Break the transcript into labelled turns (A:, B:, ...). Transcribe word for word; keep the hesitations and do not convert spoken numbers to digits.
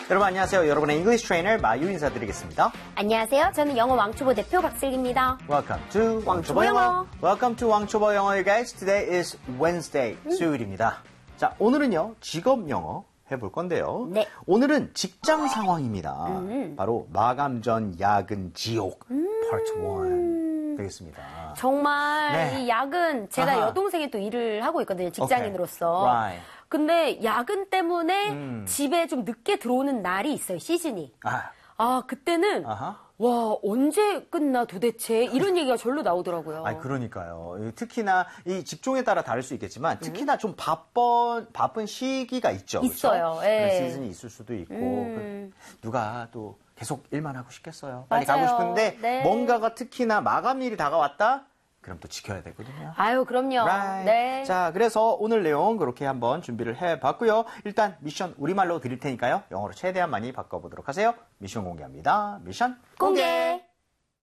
A: 여러분 안녕하세요. 여러분의 English Trainer 마유 인사드리겠습니다.
B: 안녕하세요. 저는 영어 왕초보 대표 박슬기입니다.
A: Welcome to
B: 왕초보 영어.
A: Welcome to 왕초보 영어, guys. Today is Wednesday,
B: 음.
A: 수요일입니다. 자, 오늘은요 직업 영어 해볼 건데요.
B: 네.
A: 오늘은 직장 상황입니다.
B: 음.
A: 바로 마감 전 야근 지옥
B: 음.
A: Part 원 되겠습니다.
B: 정말
A: 네.
B: 이 야근, 제가
A: 아하.
B: 여동생이 또 일을 하고 있거든요. 직장인으로서.
A: Okay. Right.
B: 근데 야근 때문에
A: 음.
B: 집에 좀 늦게 들어오는 날이 있어요. 시즌이.
A: 아,
B: 아, 그때는
A: 아하.
B: 와, 언제 끝나 도대체 이런 얘기가 절로 나오더라고요.
A: 아니, 그러니까요. 특히나 이 직종에 따라 다를 수 있겠지만 특히나 좀 바쁜 바쁜 시기가 있죠.
B: 있어요.
A: 그렇죠?
B: 예.
A: 그런 시즌이 있을 수도 있고
B: 음.
A: 누가 또 계속 일만 하고 싶겠어요. 빨리
B: 맞아요.
A: 가고 싶은데
B: 네.
A: 뭔가가 특히나 마감일이 다가왔다? 그럼 또 지켜야 되거든요.
B: 아유, 그럼요.
A: Right.
B: 네.
A: 자, 그래서 오늘 내용 그렇게 한번 준비를 해봤고요. 일단 미션 우리말로 드릴 테니까요. 영어로 최대한 많이 바꿔보도록 하세요. 미션 공개합니다. 미션
B: 공개.